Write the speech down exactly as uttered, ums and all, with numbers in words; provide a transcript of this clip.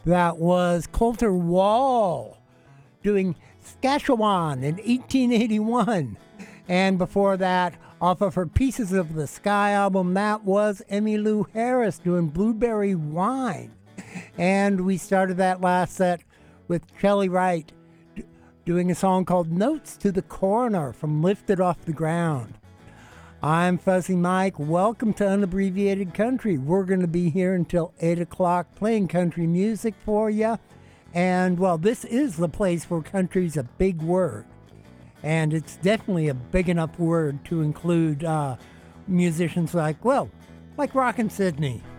That was Colter Wall doing Saskatchewan in eighteen eighty-one. And before that, off of her Pieces of the Sky album, that was Emmylou Harris doing Blueberry Wine. And we started that last set with Shelley Wright d- doing a song called Notes to the Coroner from Lifted Off the Ground. I'm Fuzzy Mike. Welcome to Unabbreviated Country. We're going to be here until eight o'clock playing country music for you. And, well, this is the place where country's a big word. And it's definitely a big enough word to include uh, musicians like, well, like Rockin' Sydney.